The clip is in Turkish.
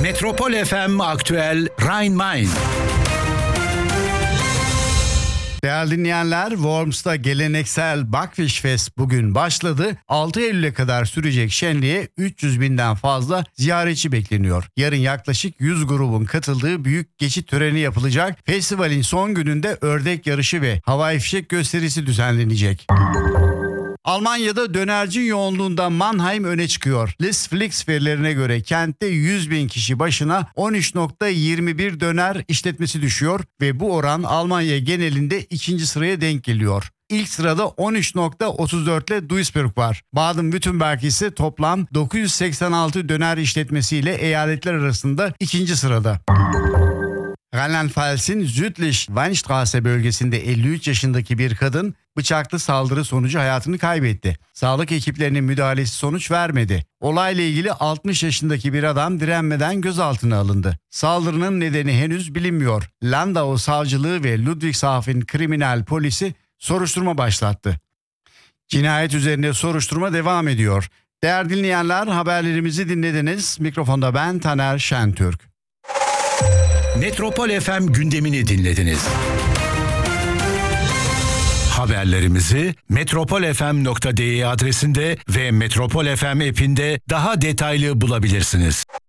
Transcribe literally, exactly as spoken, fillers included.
Metropol F M Aktüel Rhein-Main. Değerli dinleyenler, Worms'ta geleneksel Backfish Fest bugün başladı. altı Eylül'e kadar sürecek şenliğe üç yüz binden fazla ziyaretçi bekleniyor. Yarın yaklaşık yüz grubun katıldığı büyük geçit töreni yapılacak. Festivalin son gününde ördek yarışı ve havai fişek gösterisi düzenlenecek. Almanya'da dönerci yoğunluğunda Mannheim öne çıkıyor. Listflix verilerine göre kentte yüz bin kişi başına on üç virgül yirmi bir döner işletmesi düşüyor ve bu oran Almanya genelinde ikinci sıraya denk geliyor. İlk sırada on üç virgül otuz dört ile Duisburg var. Baden-Württemberg ise toplam dokuz yüz seksen altı döner işletmesiyle eyaletler arasında ikinci sırada. Rheinland-Pfalz'in Südlich-Weinstraße bölgesinde elli üç yaşındaki bir kadın bıçaklı saldırı sonucu hayatını kaybetti. Sağlık ekiplerinin müdahalesi sonuç vermedi. Olayla ilgili altmış yaşındaki bir adam direnmeden gözaltına alındı. Saldırının nedeni henüz bilinmiyor. Landau Savcılığı ve Ludwigshafen Kriminal Polisi soruşturma başlattı. Cinayet üzerinde soruşturma devam ediyor. Değerli dinleyenler, haberlerimizi dinlediniz. Mikrofonda ben Taner Şentürk. Metropol F M gündemini dinlediniz. Haberlerimizi metropol f m nokta d e adresinde ve Metropol F M app'inde daha detaylı bulabilirsiniz.